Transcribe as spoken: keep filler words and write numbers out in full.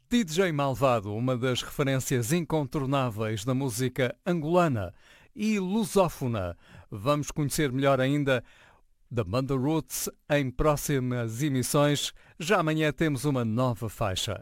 D J Malvado, uma das referências incontornáveis da música angolana e lusófona. Vamos conhecer melhor ainda da banda Roots em próximas emissões. Já amanhã temos uma nova faixa.